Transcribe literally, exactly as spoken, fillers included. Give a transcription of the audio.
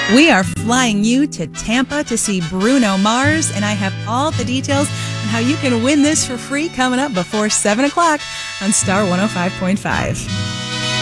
We are flying you to Tampa to see Bruno Mars, and I have all the details on how you can win this for free coming up before seven o'clock on Star one oh five point five.